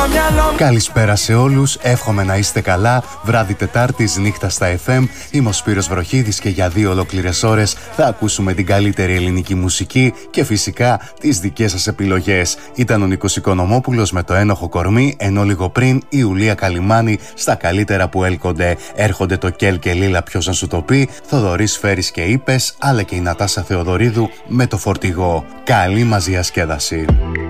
Καλησπέρα σε όλους, εύχομαι να είστε καλά. Βράδυ Τετάρτης, νύχτα στα FM. Είμαι ο Σπύρος Βροχίδης και για 2 ολόκληρες ώρες θα ακούσουμε την καλύτερη ελληνική μουσική και φυσικά τις δικές σας επιλογές. Ήταν ο Νίκος Οικονομόπουλος με το ένοχο κορμί, ενώ λίγο πριν η Ιουλία Καλιμάνη στα καλύτερα που έλκονται. Έρχονται το Κέλ και Λίλα, ποιος να σου το πει, Θοδωρής Φέρης και Είπες, αλλά και η Νατάσα Θεοδωρίδου με το Φορτηγό. Καλή μας διασκέδαση.